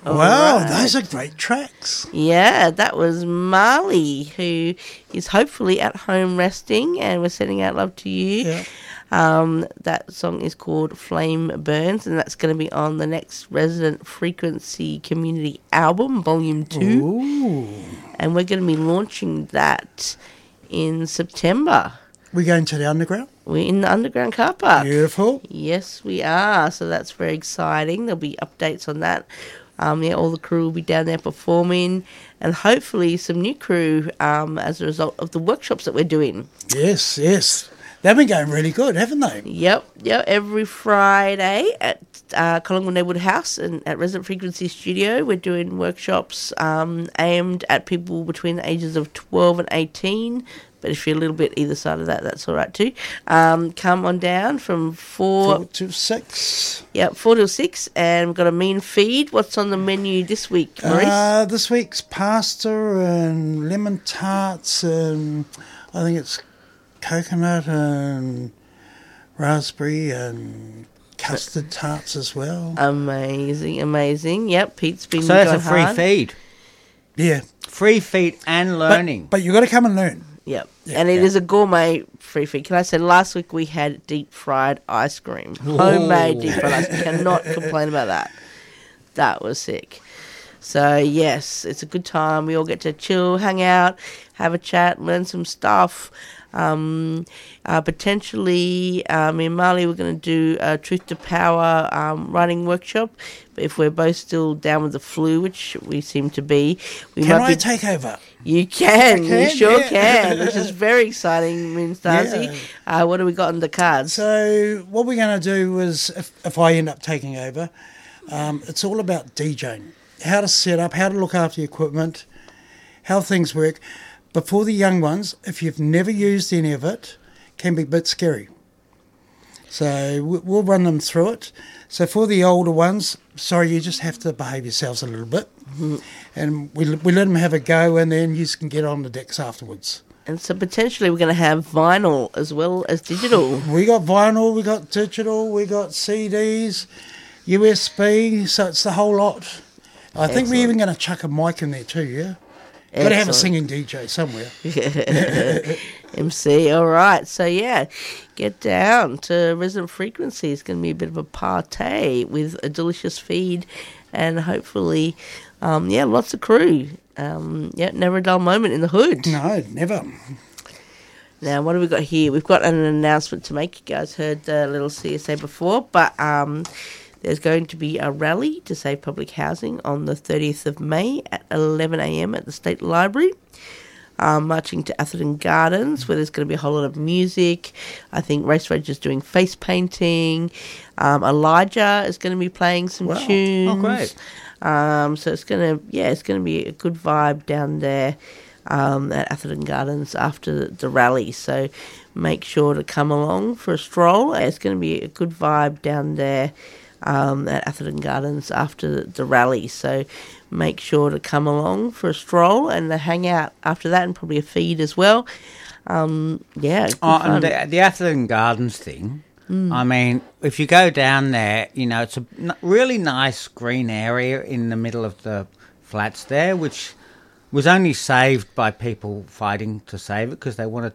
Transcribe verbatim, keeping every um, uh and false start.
All wow, right. those are great tracks. Yeah, that was Marley, who is hopefully at home resting, and we're sending out love to you. Yeah. Um, that song is called Flame Burns, and that's going to be on the next Resident Frequency Community album, Volume two. Ooh. And we're going to be launching that in September. We're going to the underground? We're in the underground car park. Beautiful. Yes, we are. So that's very exciting. There'll be updates on that. Um, yeah, all the crew will be down there performing, and hopefully some new crew um, as a result of the workshops that we're doing. Yes, yes. They've been going really good, haven't they? Yep, yep. Every Friday at uh, Collingwood Neighbourhood House and at Resident Frequency Studio, we're doing workshops um, aimed at people between the ages of twelve and eighteen. But if you're a little bit either side of that, that's all right too. Um, come on down from four, Four to six. Yep, four till six, and we've got a mean feed. What's on the menu this week, Maurice? Uh, this week's pasta and lemon tarts, and I think it's coconut and raspberry and custard tarts as well. Amazing, amazing. Yep, Pete's been So that's going a free hard. feed. Yeah. Free feed and learning. But, but you've got to come and learn. Yep, Yeah, and it yeah. is a gourmet free feed. Can I say, last week we had deep fried ice cream, homemade deep fried ice cream. Cannot complain about that. That was sick. So yes, it's a good time. We all get to chill, hang out, have a chat, learn some stuff. Um, uh, potentially, uh, me and Marley, we're going to do a Truth to Power um, writing workshop. But if we're both still down with the flu, which we seem to be, we Can might I be. take over? You can, I you can, sure yeah. can, which is very exciting, Moon Stasi. Yeah. Uh, what do we got on the cards? So what we're going to do is, if, if I end up taking over, um, it's all about DJing. How to set up, how to look after your equipment, how things work. But for the young ones, if you've never used any of it, can be a bit scary. So we- we'll run them through it. So for the older ones, sorry, you just have to behave yourselves a little bit. Mm-hmm. And we, we let them have a go, and then you can get on the decks afterwards. And so potentially we're going to have vinyl as well as digital. We got vinyl, we got digital, we got C Ds, U S B, so it's the whole lot. I think we're Excellent. even going to chuck a mic in there too, yeah? Got to have a Excellent. singing D J somewhere. M C, all right. So, yeah, get down to Resident Frequency. It's going to be a bit of a party with a delicious feed and hopefully, um, yeah, lots of crew. Um, yeah, never a dull moment in the hood. No, never. Now, what have we got here? We've got an announcement to make. You guys heard the little C S A before, but um, there's going to be a rally to save public housing on the thirtieth of May at eleven a.m. at the State Library. Um, marching to Atherton Gardens, where there's going to be a whole lot of music. I think Race Rage is doing face painting. Um, Elijah is going to be playing some Wow. tunes. Oh, great. Um, so it's going to, yeah, it's going to be a good vibe down there um, at Atherton Gardens after the, the rally. So make sure to come along for a stroll. It's going to be a good vibe down there um, at Atherton Gardens after the, the rally. So make sure to come along for a stroll and to hang out after that, and probably a feed as well. Um, yeah, good Oh, fun. and the, the Atherton Gardens thing, I mean, if you go down there, you know, it's a n- really nice green area in the middle of the flats there, which was only saved by people fighting to save it because they wanted